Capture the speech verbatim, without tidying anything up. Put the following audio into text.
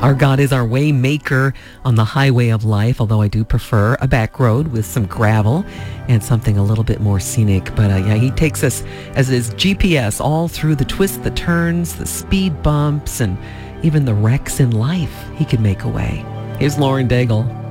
Our God is our way maker on the highway of life, although I do prefer a back road with some gravel and something a little bit more scenic. But uh, yeah, he takes us as his G P S all through the twists, the turns, the speed bumps, and even the wrecks in life. He can make a way. Here's Lauren Daigle.